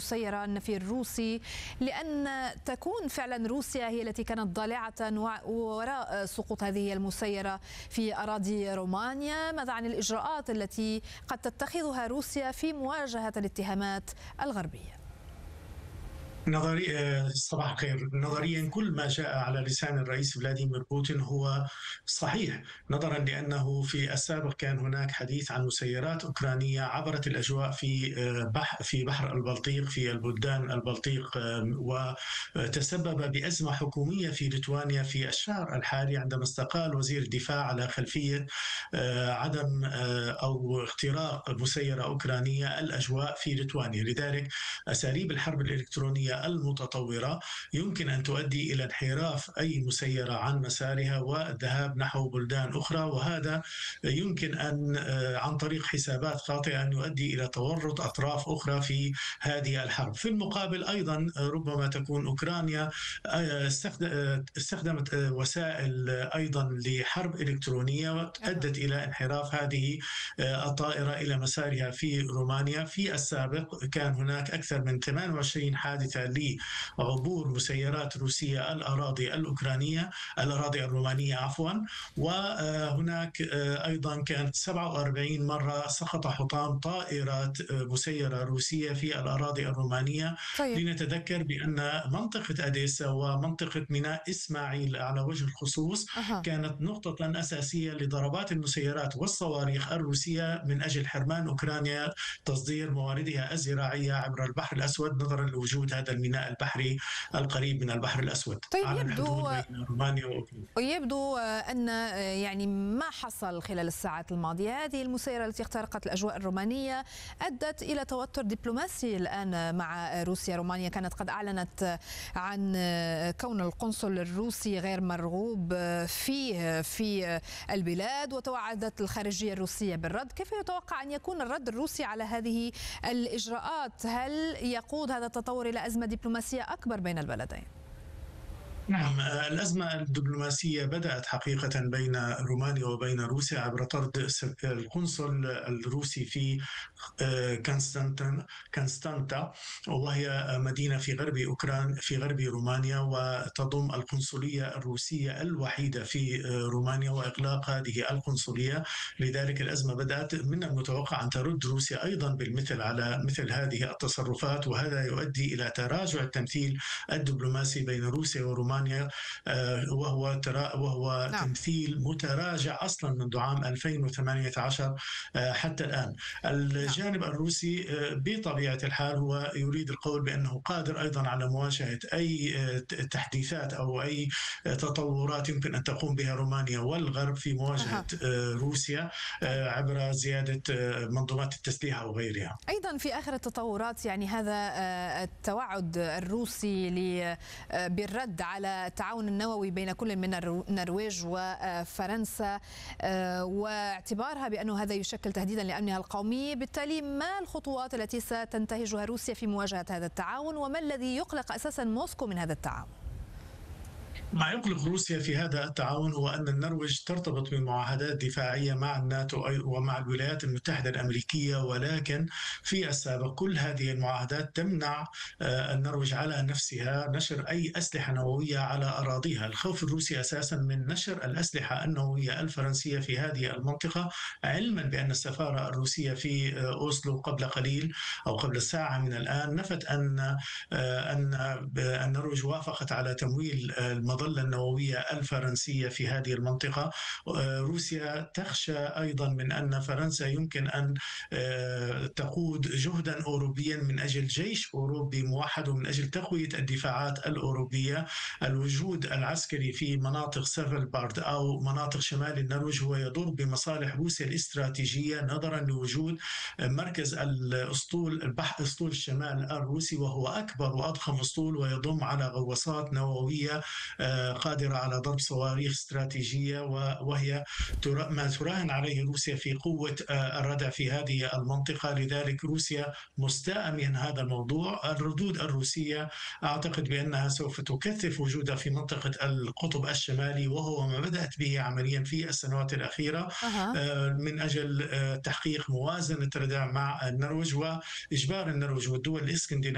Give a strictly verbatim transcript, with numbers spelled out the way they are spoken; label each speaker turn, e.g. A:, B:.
A: مسيرة في الروسي، لأن تكون فعلا روسيا هي التي كانت ضالعة وراء سقوط هذه المسيرة في أراضي رومانيا؟ ماذا عن الإجراءات التي قد تتخذها روسيا في مواجهة الاتهامات الغربية؟
B: نظريا صباح الخير. نظريا كل ما جاء على لسان الرئيس فلاديمير بوتين هو صحيح، نظرا لأنه في السابق كان هناك حديث عن مسيرات أوكرانية عبرت الأجواء في بحر في بحر البلطيق، في البلدان البلطيق، وتسبب بأزمة حكومية في ليتوانيا في الشهر الحالي عندما استقال وزير الدفاع على خلفية عدم أو اختراق مسيرة أوكرانية الأجواء في ليتوانيا. لذلك أساليب الحرب الإلكترونية المتطورة يمكن أن تؤدي إلى انحراف أي مسيرة عن مسارها والذهاب نحو بلدان أخرى، وهذا يمكن أن عن طريق حسابات خاطئة أن يؤدي إلى تورط أطراف أخرى في هذه الحرب. في المقابل أيضا ربما تكون أوكرانيا استخدمت وسائل أيضا لحرب إلكترونية أدت إلى انحراف هذه الطائرة إلى مسارها في رومانيا. في السابق كان هناك أكثر من ثمانية وعشرين حادثة لعبور مسيرات روسية الأراضي الأوكرانية الأراضي الرومانية عفوا، وهناك أيضا كانت سبعة وأربعين مرة سقط حطام طائرات مسيرة روسية في الأراضي الرومانية. طيب. لنتذكر بأن منطقة أديسا ومنطقة ميناء إسماعيل على وجه الخصوص أه. كانت نقطة أساسية لضربات المسيرات والصواريخ الروسية من أجل حرمان أوكرانيا تصدير مواردها الزراعية عبر البحر الأسود، نظرا لوجود هذا الميناء البحري القريب من البحر الأسود.
A: طيب،
B: على
A: يبدو
B: بين رومانيا وأوكرانيا.
A: يبدو أن يعني ما حصل خلال الساعات الماضية، هذه المسيرة التي اخترقت الأجواء الرومانية أدت إلى توتر دبلوماسي الآن مع روسيا. رومانيا كانت قد أعلنت عن كون القنصل الروسي غير مرغوب فيه في البلاد، وتوعدت الخارجية الروسية بالرد. كيف يتوقع أن يكون الرد الروسي على هذه الإجراءات؟ هل يقود هذا التطور إلى أزمة دبلوماسية أكبر بين البلدين؟
B: نعم، الأزمة الدبلوماسية بدأت حقيقة بين رومانيا وبين روسيا عبر طرد القنصل الروسي في كونستانتا، وهي مدينة في غرب أوكران في غرب رومانيا، وتضم القنصلية الروسية الوحيدة في رومانيا، وإغلاق هذه القنصلية. لذلك الأزمة بدأت. من المتوقع أن ترد روسيا أيضا بالمثل على مثل هذه التصرفات، وهذا يؤدي إلى تراجع التمثيل الدبلوماسي بين روسيا ورومانيا، وهو ترا وهو نعم. تمثيل متراجع اصلا منذ عام ألفين وثمانية عشر حتى الان. الجانب نعم. الروسي بطبيعه الحال هو يريد القول بانه قادر ايضا على مواجهه اي تحديثات او اي تطورات يمكن ان تقوم بها رومانيا والغرب في مواجهه أه. روسيا عبر زياده منظومات التسليح او غيرها.
A: ايضا في اخر التطورات، يعني هذا التوعد الروسي بالرد على التعاون النووي بين كل من النرويج وفرنسا، واعتبارها بأنه هذا يشكل تهديدا لأمنها القومي. بالتالي ما الخطوات التي ستنتهجها روسيا في مواجهة هذا التعاون، وما الذي يقلق أساسا موسكو من هذا التعاون؟
B: ما يقلق روسيا في هذا التعاون هو أن النرويج ترتبط بمعاهدات دفاعية مع الناتو ومع الولايات المتحدة الأمريكية، ولكن في السابق كل هذه المعاهدات تمنع النرويج على نفسها نشر أي أسلحة نووية على أراضيها. الخوف الروسي أساسا من نشر الأسلحة النووية الفرنسية في هذه المنطقة، علما بأن السفارة الروسية في أوسلو قبل قليل أو قبل ساعة من الآن نفت أن أن النرويج وافقت على تمويل المضاد المظلة النووية الفرنسية في هذه المنطقة. روسيا تخشى أيضا من أن فرنسا يمكن أن تقود جهدا أوروبيا من أجل جيش أوروبي موحد ومن أجل تقوية الدفاعات الأوروبية. الوجود العسكري في مناطق سيفلبارد أو مناطق شمال النرويج هو يضر بمصالح روسيا الاستراتيجية، نظرا لوجود مركز الأسطول البحر أسطول الشمال الروسي، وهو أكبر وأضخم أسطول ويضم على غواصات نووية قادرة على ضرب صواريخ استراتيجية، وهي ما تراهن عليه روسيا في قوة الردع في هذه المنطقة. لذلك روسيا مستاءة من هذا الموضوع. الردود الروسية أعتقد بأنها سوف تكثف وجودها في منطقة القطب الشمالي، وهو ما بدأت به عمليا في السنوات الأخيرة أه. من أجل تحقيق موازنة ردع مع النرويج وإجبار النرويج والدول الإسكندنافية